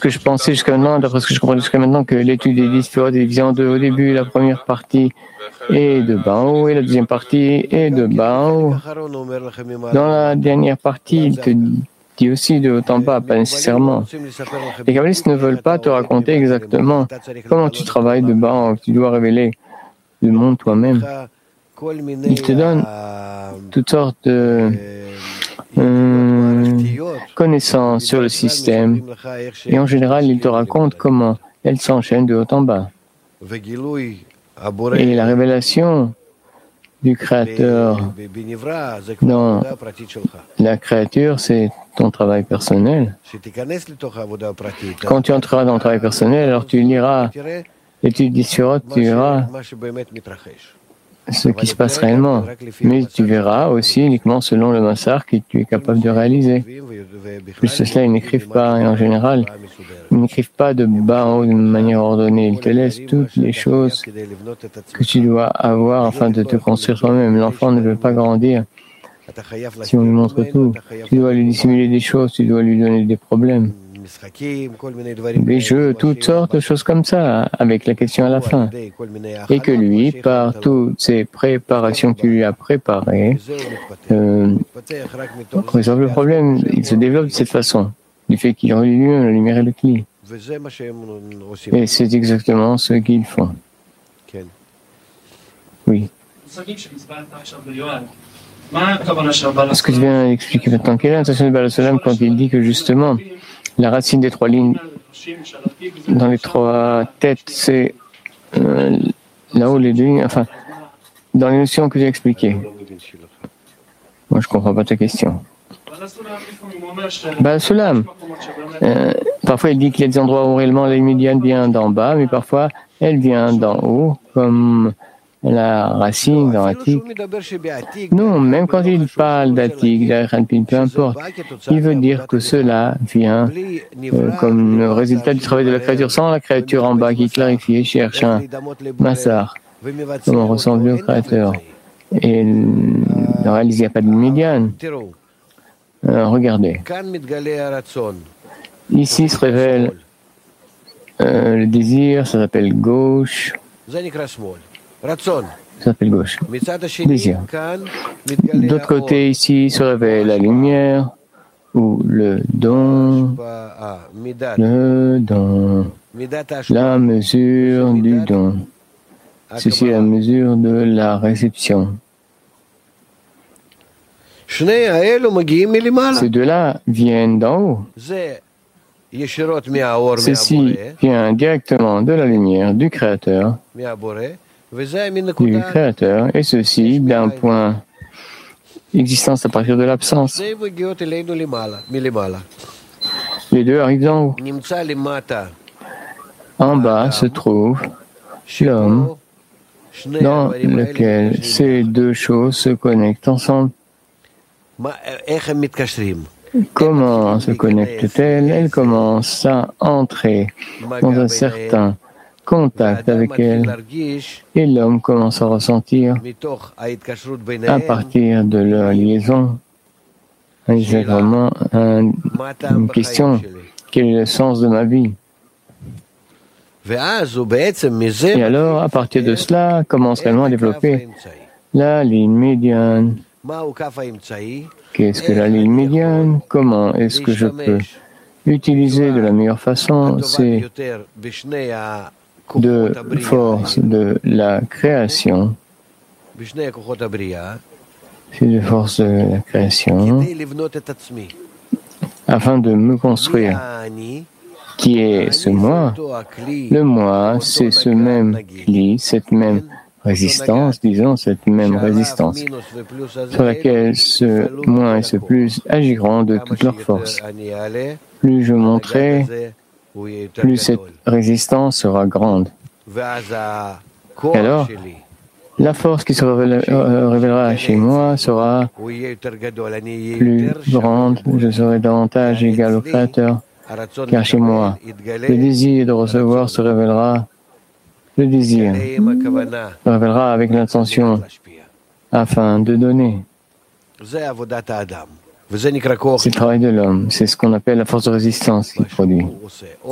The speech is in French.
que je pensais jusqu'à maintenant, d'après ce que je comprends jusqu'à maintenant, que l'étude des 10 Sphirot est divisée en deux. Au début, la première partie est de bas en haut et la deuxième partie est de bas en haut. Dans la dernière partie, il te dit aussi de haut en bas, pas nécessairement. Les kabbalistes ne veulent pas te raconter exactement comment tu travailles de bas en haut. Tu dois révéler le monde toi-même. Ils te donnent toutes sortes de connaissances sur le système et en général, ils te racontent comment elles s'enchaînent de haut en bas. Et la révélation du Créateur dans la créature, c'est ton travail personnel. Quand tu entreras dans le travail personnel, alors tu liras l'étude des Sphirot, tu verras ce qui se passe réellement. Mais tu verras aussi uniquement selon le massar que tu es capable de réaliser. Plus de cela, ils n'écrivent pas, et en général, ils n'écrivent pas de bas en haut d'une manière ordonnée. Ils te laissent toutes les choses que tu dois avoir afin de te construire toi-même. L'enfant ne veut pas grandir si on lui montre tout. Tu dois lui dissimuler des choses, tu dois lui donner des problèmes. Des jeux, toutes sortes de choses comme ça, avec la question à la fin. Et que lui, par toutes ces préparations que tu lui as préparées, résolve le problème. Il se développe de cette façon, du fait qu'il relie lui-même la lumière et le cli. Et c'est exactement ce qu'ils font. Oui. Ce que tu viens d'expliquer maintenant, quelle est l'intention de Baal Olam quand il dit que justement, la racine des trois lignes dans les trois têtes, c'est là-haut les deux lignes, enfin, dans les notions que j'ai expliquées. Moi, je ne comprends pas ta question. Baal Olam, parfois il dit qu'il y a des endroits où réellement la médiane vient d'en bas, mais parfois elle vient d'en haut, comme la racine dans Atik. Non, même quand il parle d'Atik, d'Aranpin, peu importe, il veut dire que cela vient comme le résultat du travail de la créature, sans la créature en bas qui clarifie et cherche un massar, comment ressembler au créateur. Et en réalité, il n'y a pas de médiane. Regardez. Ici se révèle le désir, ça s'appelle gauche. Ça s'appelle gauche. Désir. D'autre côté, ici se révèle la lumière ou le don. Le don. La mesure du don. Ceci est la mesure de la réception. Ces deux-là viennent d'en haut. Ceci vient directement de la lumière du Créateur, et ceci d'un point existence à partir de l'absence. Les deux arrivent d'en haut. En bas se trouve l'homme dans lequel ces deux choses se connectent ensemble. Comment se connectent-elles? Elles commencent à entrer dans un certain contact avec elle et l'homme commence à ressentir à partir de leur liaison. C'est vraiment une question. Quel est le sens de ma vie? Et alors, à partir de cela, commence réellement à développer la ligne médiane. Qu'est-ce que la ligne médiane? Comment est-ce que je peux utiliser de la meilleure façon ces deux forces de la création, ces deux forces de la création, afin de me construire? Qui est ce moi? Le moi, c'est ce même cli, cette même résistance, disons, cette même résistance, sur laquelle ce moins et ce plus agiront de toute leur force. Plus je monterai, plus cette résistance sera grande. Et alors, la force qui se révélera chez moi sera plus grande, je serai davantage égal au Créateur, car chez moi, le désir de recevoir se révélera. Le désir se révélera avec l'intention afin de donner. C'est le travail de l'homme, c'est ce qu'on appelle la force de résistance qu'il produit.